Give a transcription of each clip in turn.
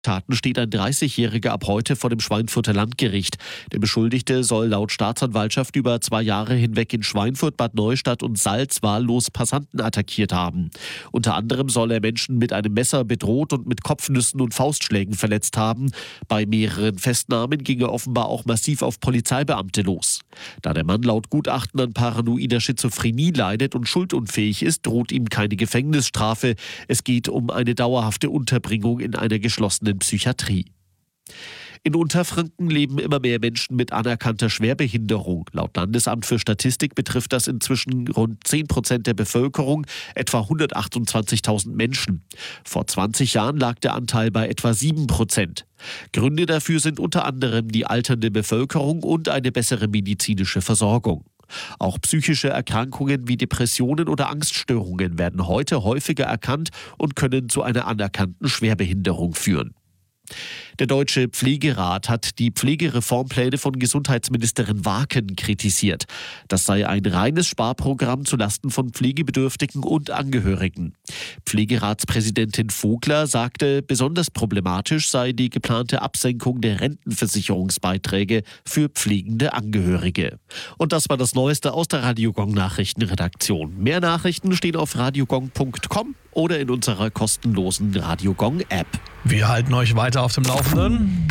Taten steht ein 30-Jähriger ab heute vor dem Schweinfurter Landgericht. Der Beschuldigte soll laut Staatsanwaltschaft über 2 Jahre hinweg in Schweinfurt, Bad Neustadt und Salz wahllos Passanten attackiert haben. Unter anderem soll er Menschen mit einem Messer bedroht und mit Kopfnüssen und Faustschlägen verletzt haben. Bei mehreren Festnahmen ging er offenbar auch massiv auf Polizeibeamte los. Da der Mann laut Gutachten an paranoider Schizophrenie leidet und schuldunfähig ist, droht ihm keine Gefängnisstrafe. Es geht um eine dauerhafte Unterbringung in einer geschlossenen Psychiatrie. In Unterfranken leben immer mehr Menschen mit anerkannter Schwerbehinderung. Laut Landesamt für Statistik betrifft das inzwischen rund 10% der Bevölkerung, etwa 128.000 Menschen. Vor 20 Jahren lag der Anteil bei etwa 7%. Gründe dafür sind unter anderem die alternde Bevölkerung und eine bessere medizinische Versorgung. Auch psychische Erkrankungen wie Depressionen oder Angststörungen werden heute häufiger erkannt und können zu einer anerkannten Schwerbehinderung führen. Der Deutsche Pflegerat hat die Pflegereformpläne von Gesundheitsministerin Waken kritisiert. Das sei ein reines Sparprogramm zulasten von Pflegebedürftigen und Angehörigen. Pflegeratspräsidentin Vogler sagte, besonders problematisch sei die geplante Absenkung der Rentenversicherungsbeiträge für pflegende Angehörige. Und das war das Neueste aus der Radio Gong Nachrichtenredaktion. Mehr Nachrichten stehen auf radiogong.com oder in unserer kostenlosen Radio Gong App. Wir halten euch weiter auf dem Laufenden.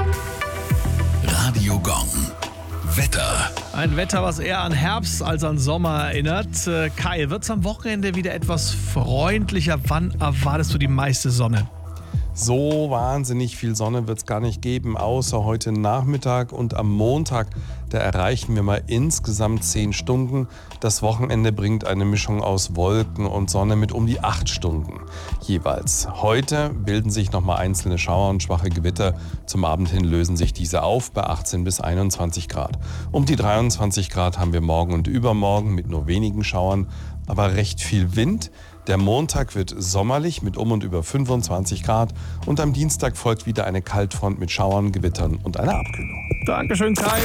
Radio Gong. Wetter. Ein Wetter, was eher an Herbst als an Sommer erinnert. Kai, wird es am Wochenende wieder etwas freundlicher? Wann erwartest du die meiste Sonne? So wahnsinnig viel Sonne wird es gar nicht geben, außer heute Nachmittag und am Montag. Da erreichen wir mal insgesamt 10 Stunden. Das Wochenende bringt eine Mischung aus Wolken und Sonne mit um die 8 Stunden jeweils. Heute bilden sich nochmal einzelne Schauer und schwache Gewitter. Zum Abend hin lösen sich diese auf bei 18 bis 21 Grad. Um die 23 Grad haben wir morgen und übermorgen mit nur wenigen Schauern, aber recht viel Wind. Der Montag wird sommerlich mit um und über 25 Grad und am Dienstag folgt wieder eine Kaltfront mit Schauern, Gewittern und einer Abkühlung. Dankeschön, Kai.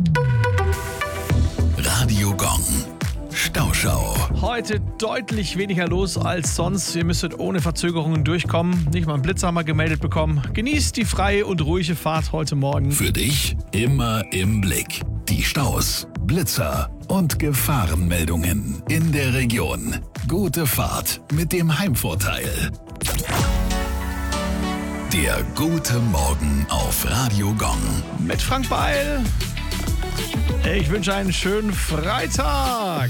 Radio Gong. Stauschau. Heute deutlich weniger los als sonst. Ihr müsstet ohne Verzögerungen durchkommen. Nicht mal einen Blitzer haben wir gemeldet bekommen. Genießt die freie und ruhige Fahrt heute Morgen. Für dich immer im Blick. Die Staus, Blitzer und Gefahrenmeldungen in der Region. Gute Fahrt mit dem Heimvorteil. Der gute Morgen auf Radio Gong. Mit Frank Beil. Ich wünsche einen schönen Freitag.